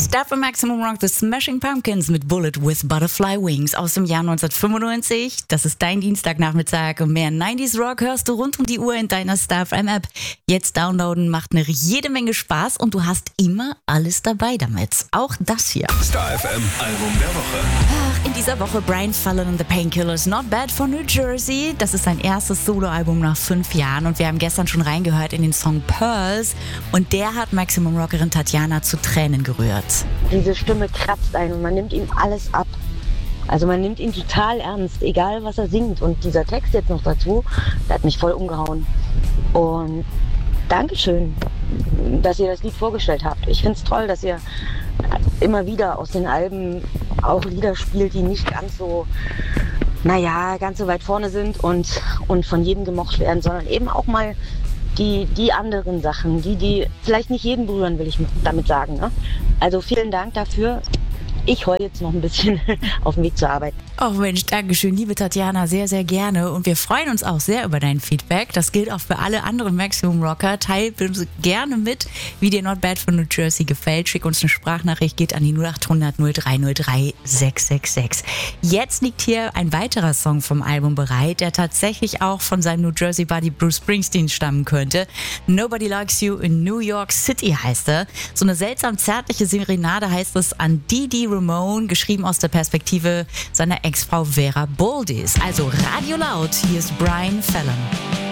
Dafür Maximum Rock, The Smashing Pumpkins mit Bullet with Butterfly Wings aus dem Jahr 1995. Das ist dein Dienstagnachmittag und mehr 90s Rock hörst du rund um die Uhr in deiner StarFM-App. Jetzt downloaden macht eine jede Menge Spaß und du hast immer alles dabei damit. Auch das hier. StarFM Album der Woche. Ach, in dieser Woche Brian Fallon and the Painkillers, Not Bad for New Jersey. Das ist sein erstes Soloalbum nach 5 Jahren und wir haben gestern schon reingehört in den Song Pearls und der hat Maximum Rockerin Tatjana zu Tränen gerührt. Diese Stimme kratzt einen und man nimmt ihm alles ab. Also man nimmt ihn total ernst, egal was er singt. Und dieser Text jetzt noch dazu, der hat mich voll umgehauen. Und Dankeschön, dass ihr das Lied vorgestellt habt. Ich finde es toll, dass ihr immer wieder aus den Alben auch Lieder spielt, die nicht ganz so, ganz so weit vorne sind und von jedem gemocht werden, sondern eben auch mal die anderen Sachen, die vielleicht nicht jeden berühren, will ich damit sagen. Ne? Also vielen Dank dafür. Ich heule jetzt noch ein bisschen auf dem Weg zur Arbeit. Oh Mensch, Dankeschön, liebe Tatjana, sehr, sehr gerne. Und wir freuen uns auch sehr über dein Feedback. Das gilt auch für alle anderen Maximum Rocker. Teil uns gerne mit, wie dir Not Bad for New Jersey gefällt. Schick uns eine Sprachnachricht, geht an die 0800 0303 666. Jetzt liegt hier ein weiterer Song vom Album bereit, der tatsächlich auch von seinem New Jersey Buddy Bruce Springsteen stammen könnte. Nobody Likes You in New York City heißt er. So eine seltsam zärtliche Serenade heißt es an Didi Ramone, geschrieben aus der Perspektive seiner Ex-Frau Vera Boldis. Also Radio laut, hier ist Brian Fallon.